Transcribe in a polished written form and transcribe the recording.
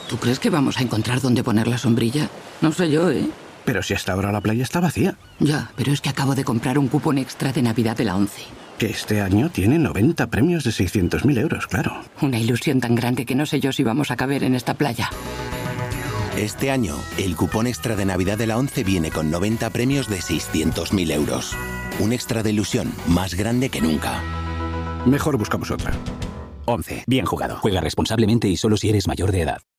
¿Tú crees que vamos a encontrar dónde poner la sombrilla? No sé yo, ¿eh? Pero si hasta ahora la playa está vacía. Ya, pero es que acabo de comprar un cupón extra de Navidad de la ONCE. Que este año tiene 90 premios de 600.000 euros, claro. Una ilusión tan grande que no sé yo si vamos a caber en esta playa. Este año, el cupón extra de Navidad de la ONCE viene con 90 premios de 600.000 euros. Un extra de ilusión más grande que nunca. Mejor buscamos otra. ONCE. Bien jugado. Juega responsablemente y solo si eres mayor de edad.